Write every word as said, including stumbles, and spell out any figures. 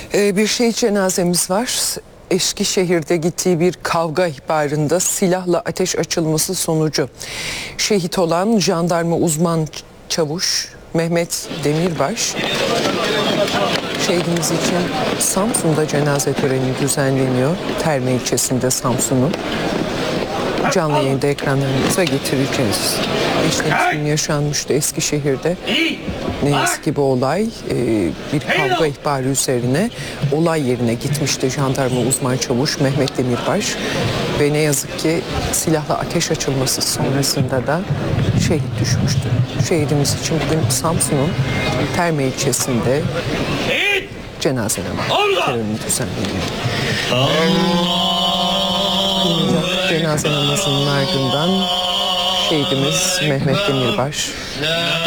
Ee, bir şehit cenazemiz var. Eskişehir'de gittiği bir kavga ihbarında silahla ateş açılması sonucu şehit olan jandarma uzman çavuş Mehmet Demirbaş, şehidimiz için Samsun'da cenaze töreni düzenleniyor. Terme ilçesinde Samsun'un. Canlı yayında ekranlarımıza getireceğiz. Geçtiğimiz gün yaşanmıştı Eskişehir'de. Ne yazık ki bu olay e, bir kavga ihbarı üzerine olay yerine gitmişti jandarma uzman çavuş Mehmet Demirbaş. Ve ne yazık ki silahla ateş açılması sonrasında da şehit düşmüştü. Şehidimiz için bugün Samsun'un Terme ilçesinde cenaze töreni düzenleniyor. Cenaze namazının ardından şehidimiz Mehmet Demirbaş